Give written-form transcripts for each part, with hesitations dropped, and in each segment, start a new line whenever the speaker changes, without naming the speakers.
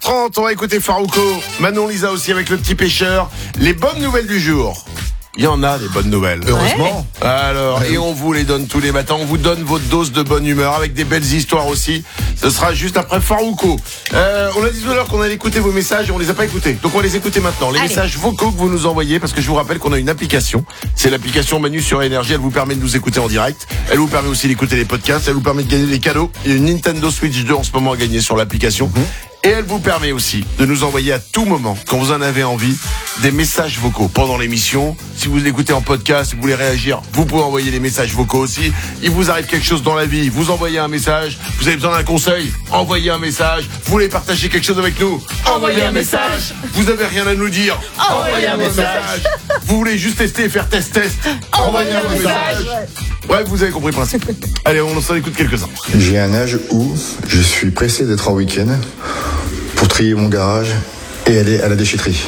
11h30, on va écouter Farouko, Manon Lisa aussi avec le petit pêcheur. Les bonnes nouvelles du jour. Il y en a des bonnes nouvelles.
Heureusement.
Alors, et on vous les donne tous les matins. On vous donne votre dose de bonne humeur avec des belles histoires aussi. Ce sera juste après Farouko. On a dit tout à l'heure qu'on allait écouter vos messages et on les a pas écoutés. Donc on va les écouter maintenant. Les messages vocaux que vous nous envoyez, parce que je vous rappelle qu'on a une application. C'est l'application Manu sur Énergie. Elle vous permet de nous écouter en direct. Elle vous permet aussi d'écouter les podcasts. Elle vous permet de gagner des cadeaux. Il y a une Nintendo Switch 2 en ce moment à gagner sur l'application. Et elle vous permet aussi de nous envoyer à tout moment, quand vous en avez envie, des messages vocaux pendant l'émission. Si vous l'écoutez en podcast, si vous voulez réagir, vous pouvez envoyer des messages vocaux aussi. Il vous arrive quelque chose dans la vie, vous envoyez un message. Vous avez besoin d'un conseil, envoyez un message. Vous voulez partager quelque chose avec nous, envoyez un message. Vous avez rien à nous dire, envoyez un message. Vous voulez juste tester et faire test, envoyez un message. Ouais, vous avez compris le principe. Allez, on s'en écoute quelques-uns.
J'ai un âge où je suis pressé d'être en week-end pour trier mon garage et aller à la déchetterie.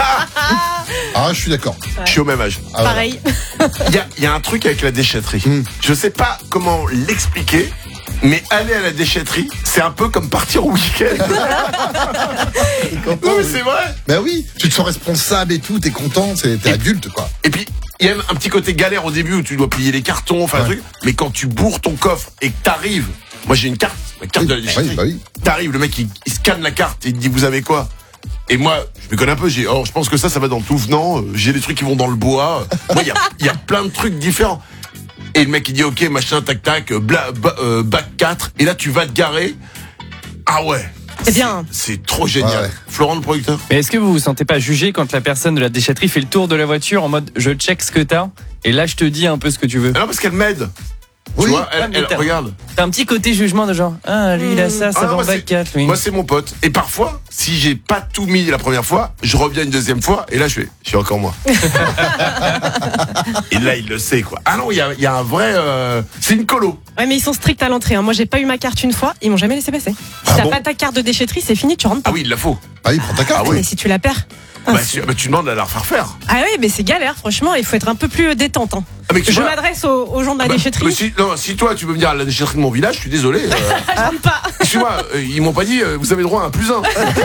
Ah, je suis d'accord.
Je suis au même âge.
Pareil.
Il y a un truc avec la déchetterie. Je sais pas comment l'expliquer, mais aller à la déchetterie, c'est un peu comme partir au week-end. Non, mais c'est vrai.
Ben oui, tu te sens responsable et tout, t'es content, t'es adulte, quoi.
Et puis, il y a un petit côté galère au début où tu dois plier les cartons, enfin un truc. Mais quand tu bourres ton coffre et que t'arrives, moi j'ai une carte, la carte de la déchetterie.
Oui.
T'arrives, le mec il scanne la carte et il te dit vous avez quoi? Et moi, je me connais un peu, je pense que ça va dans le tout venant, j'ai des trucs qui vont dans le bois. Moi, il y a plein de trucs différents. Et le mec il dit ok, machin, tac tac, bac 4, et là tu vas te garer. Ah ouais.
C'est bien.
C'est trop génial.
Ouais.
Florent, le producteur.
Mais est-ce que vous vous sentez pas jugé quand la personne de la déchetterie fait le tour de la voiture en mode je check ce que t'as et là je te dis un peu ce que tu veux?
Ah non, parce qu'elle m'aide.
Oui.
Tu vois, elle regarde.
T'as un petit côté jugement de genre lui il a ça va en
moi,
bac 4 lui.
Moi c'est mon pote. Et parfois, si j'ai pas tout mis la première fois, je reviens une deuxième fois et là je suis encore moi. Et là il le sait quoi. Ah non, il y a un vrai c'est une colo.
Ouais, mais ils sont stricts à l'entrée. Moi, j'ai pas eu ma carte une fois. Ils m'ont jamais laissé passer. Si t'as pas ta carte de déchetterie, c'est fini, tu rentres pas.
Ah oui, il la faut.
Ah oui, prends ta carte.
Ah oui.
Mais si tu la perds.
Tu demandes à la refaire faire.
Ah oui, mais c'est galère, franchement. Il faut être un peu plus détente.
Ah, mais tu
Je
vois-
m'adresse aux gens de la déchetterie.
Mais si toi tu veux venir à la déchetterie de mon village, je suis désolé.
Je rentre pas.
Excuse-moi, ils m'ont pas dit vous avez droit à un +1.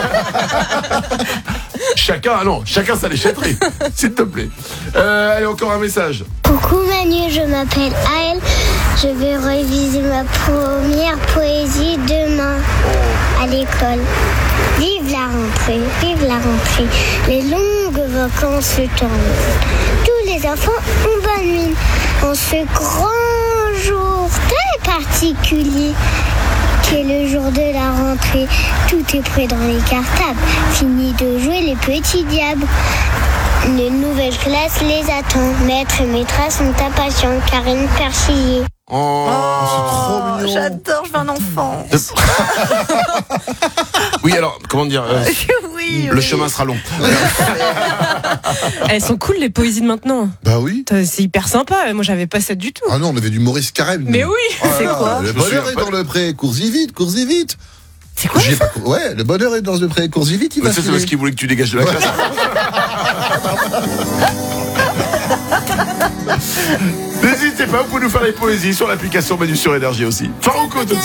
Chacun sa déchetterie, s'il te plaît. Allez, encore un message.
Coucou Manu, je m'appelle Aël. Je vais réviser ma première poésie demain à l'école. Vive la rentrée, vive la rentrée. Les longues vacances se terminent. Tous les enfants ont bonne mine. En ce grand jour très particulier qu'est le jour de la rentrée, tout est prêt dans les cartables. Fini de jouer les petits diables. Une nouvelle classe les attend. Maître et maîtresse sont impatients. Karine Perchillier.
Oh,
C'est trop mignon.
J'adore, je veux un enfant.
Oui, alors, comment dire
Oui,
le chemin sera long.
Elles sont cool, les poésies de maintenant.
Bah oui.
C'est hyper sympa. Moi, j'avais pas ça du tout.
Ah non, on avait du Maurice Carême. nous.
Mais oui.
C'est quoi?
Le
Je me
bonheur
souviens
est
pas.
dans le pré, cours-y vite, cours-y vite.
C'est quoi ça?
Ouais, le bonheur est dans le pré, cours-y vite, il
Mais
va
ça, c'est
filer.
parce qu'il voulait que tu dégages de la classe. N'hésitez pas, vous pouvez nous faire les poésies sur l'application Manu sur Énergie aussi. Farouko tout de suite.